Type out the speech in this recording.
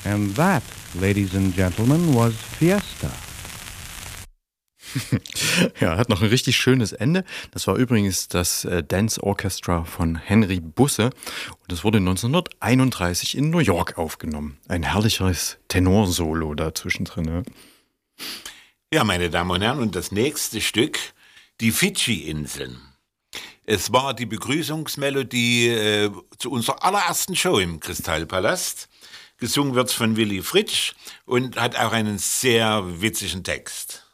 And that, ladies and gentlemen, was Fiesta. Ja, hat noch ein richtig schönes Ende. Das war übrigens das Dance Orchestra von Henry Busse und das wurde 1931 in New York aufgenommen. Ein herrliches Tenorsolo dazwischen. Ne? Ja, meine Damen und Herren, und das nächste Stück, die Fidschi-Inseln. Es war die Begrüßungsmelodie zu unserer allerersten Show im Kristallpalast. Gesungen wird von Willy Fritsch und hat auch einen sehr witzigen Text.